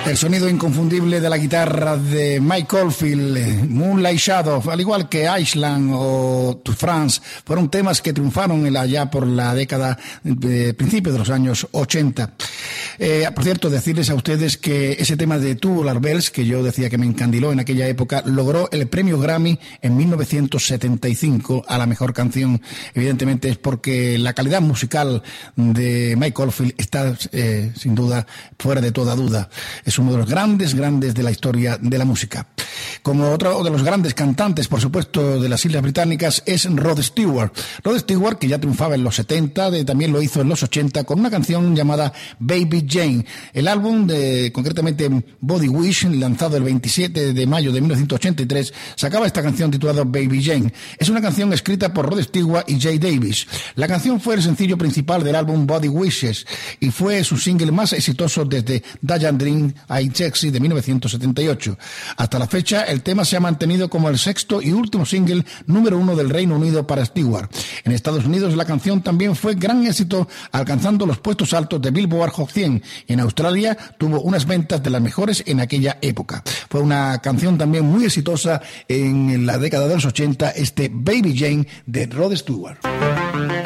El sonido inconfundible de la guitarra de Mike Oldfield, Moonlight Shadow, al igual que Iceland o To France, fueron temas que triunfaron allá por la década de principios de los años 80. Por cierto, decirles a ustedes que ese tema de Tubular Bells, que yo decía que me encandiló en aquella época, logró el premio Grammy en 1975 a la mejor canción. Evidentemente es porque la calidad musical de Mike Oldfield está sin duda fuera de toda duda. Es uno de los grandes de la historia de la música. Como otro de los grandes cantantes, por supuesto, de las Islas Británicas es Rod Stewart. Rod Stewart, que ya triunfaba en los 70, también lo hizo en los 80 con una canción llamada Baby Jane. El álbum, concretamente Body Wish, lanzado el 27 de mayo de 1983, sacaba esta canción titulada Baby Jane. Es una canción escrita por Rod Stewart y Jay Davis. La canción fue el sencillo principal del álbum Body Wishes y fue su single más exitoso desde Diane Dream I Sexy de 1978. Hasta la fecha, el tema se ha mantenido como el sexto y último single número 1 del Reino Unido para Stewart. En Estados Unidos la canción también fue gran éxito, alcanzando los puestos altos de Billboard Hot 100. En Australia tuvo unas ventas de las mejores en aquella época. Fue una canción también muy exitosa en la década de los 80, Baby Jane de Rod Stewart.